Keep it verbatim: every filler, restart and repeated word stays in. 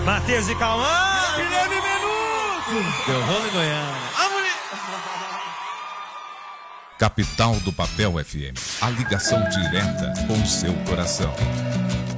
Matheus e Cauã. Guilherme Menudo. Eu vou no Goiânia. Capital do Papel F M. A ligação direta com o seu coração.